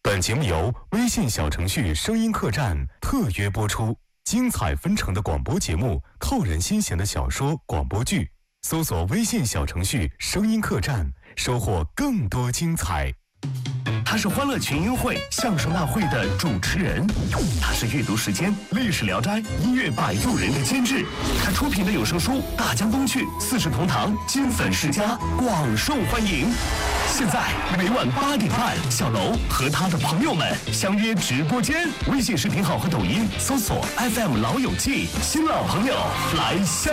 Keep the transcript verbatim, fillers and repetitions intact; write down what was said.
本节目由微信小程序声音客栈特约播出，精彩纷呈的广播节目，扣人心弦的小说、广播剧，搜索微信小程序声音客栈，收获更多精彩。 他是欢乐群英会相声大会的主持人，他是阅读时间历史聊斋音乐摆渡人的监制，他出品的有声书《大江东去》《四世同堂》金粉世家广受欢迎。现在每晚八点半，小楼和他的朋友们相约直播间，微信视频号和抖音搜索 F M 老友记，新老朋友来相